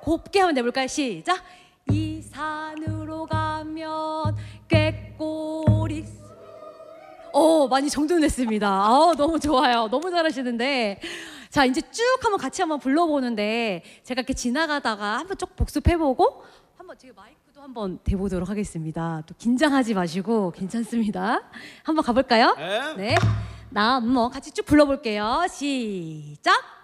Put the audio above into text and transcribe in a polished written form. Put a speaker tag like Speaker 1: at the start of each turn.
Speaker 1: 곱게 한번 내볼까요? 시작. 이 산으로 가면 꾀꼬리. 많이 정돈됐습니다. 너무 좋아요. 너무 잘하시는데. 자, 이제 쭉 한번 같이 한번 불러보는데 제가 이렇게 지나가다가 한번 쭉 복습해보고 한번 제가 마이크도 한번 대보도록 하겠습니다. 또 긴장하지 마시고 괜찮습니다. 한번 가볼까요? 네. 나 같이 쭉 불러볼게요. 시작.